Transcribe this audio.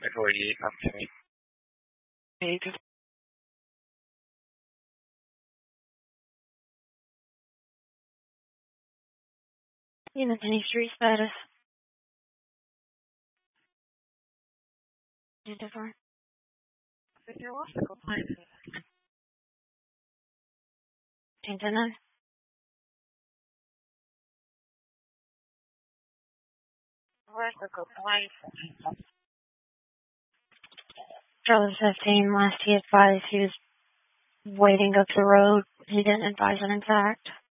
48 up to me. Unit street status. Identify. If you're lost to compliance. 10-9. Lost to compliance. Charlie 15, last he advised he was waiting up the road. He didn't advise an impact.